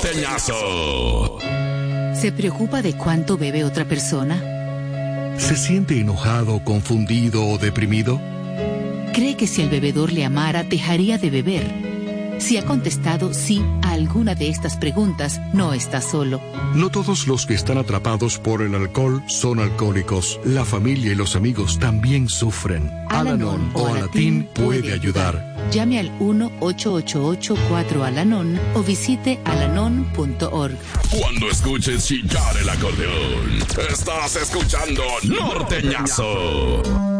Norteñazo. ¿Se preocupa de cuánto bebe otra persona? ¿Se siente enojado, confundido o deprimido? ¿Cree que si el bebedor le amara, dejaría de beber? Si ha contestado sí a alguna de estas preguntas, no está solo. No todos los que están atrapados por el alcohol son alcohólicos. La familia y los amigos también sufren. Al-Anon o Alatín puede ayudar. Llame al 1-888-4-ALANON o visite alanon.org. Cuando escuches chillar el acordeón, estás escuchando Norteñazo.